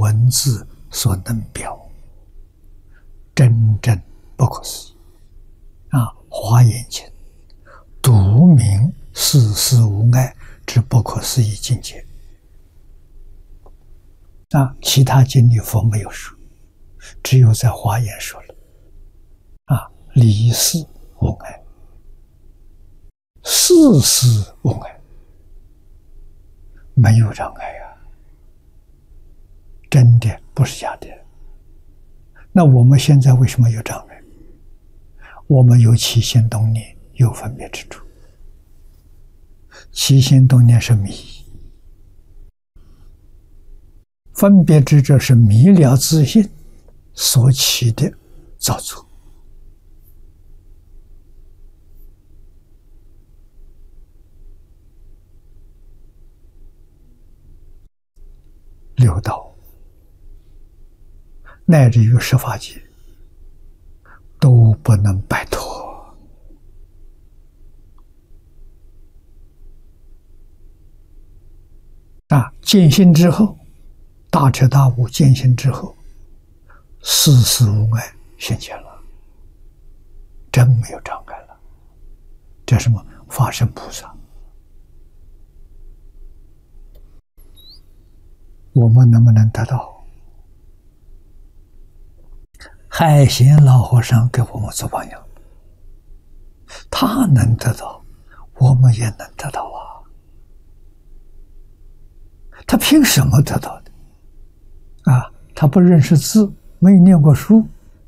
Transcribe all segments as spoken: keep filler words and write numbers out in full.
文字所能表，真正不可思议啊！华严经独明世事无碍之不可思议境界啊！其他经里佛没有说，只有在华严说了啊！离世无碍，世事无碍，没有障碍啊！真的不是假的。那我们现在为什么有障碍？我们有起心动念，有分别之处。起心动念是迷，分别之者是迷了自性所起的造作。六道乃至于十法界都不能摆脱啊！见性之后，大彻大悟，见性之后，世事无碍现前了，真没有障碍了。这什么？法身菩萨。我们能不能得到？海贤老和尚给我们做榜样，他能得到，我们也能得到啊！他凭什么得到的？啊，他不认识字，没念过书，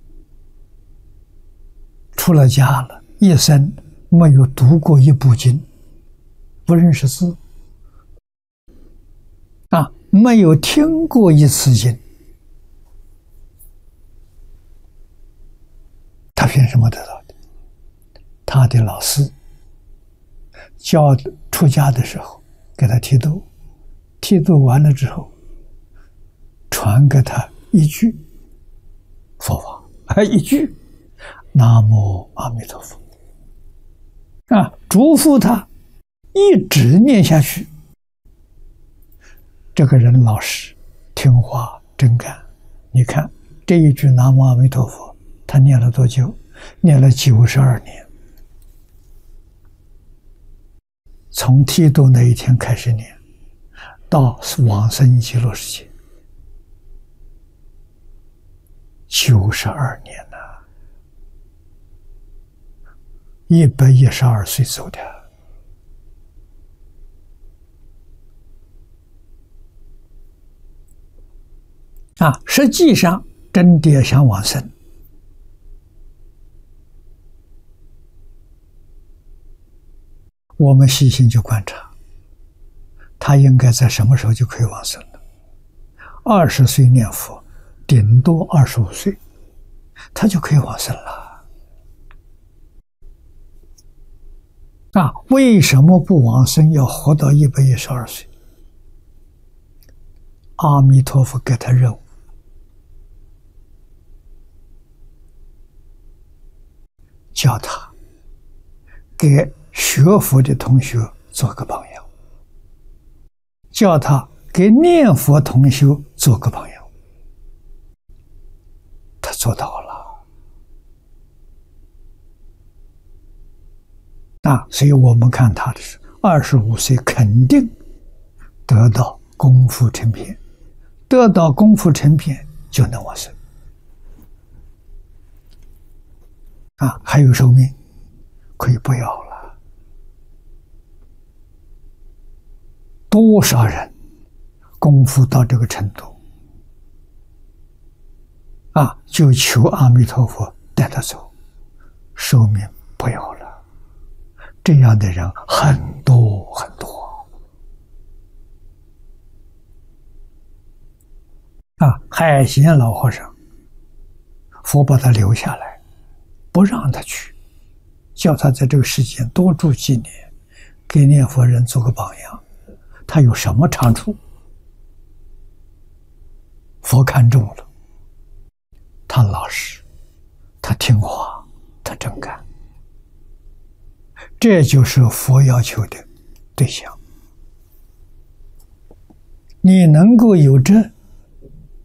出了家了，一生没有读过一部经，不认识字，啊，没有听过一次经，他凭什么得到的？他的老师教出家的时候给他剃度，剃度完了之后传给他一句佛法，还一句南无阿弥陀佛啊，嘱咐他一直念下去。这个人老实听话真干，你看这一句南无阿弥陀佛他念了多久？念了九十二年，从剃度那一天开始念到往生极乐世界，九十二年呐、啊，一百一十二岁走的。啊，实际上真的想往生，我们细心去观察，他应该在什么时候就可以往生了？二十岁念佛，顶多二十五岁，他就可以往生了。啊，为什么不往生，要活到一百一十二岁？阿弥陀佛给他任务，叫他给学佛的同学做个榜样，叫他给念佛同学做个榜样，他做到了。啊，所以我们看他的是二十五岁肯定得到功夫成片，得到功夫成片就能往生。啊，还有寿命，可以不要了。多少人功夫到这个程度，啊，就求阿弥陀佛带他走，寿命不要了。这样的人很多很多。啊，海贤老和尚，佛把他留下来，不让他去，叫他在这个世间多住几年，给念佛人做个榜样。他有什么长处？佛看中了，他老实，他听话，他真干，这就是佛要求的对象。你能够有这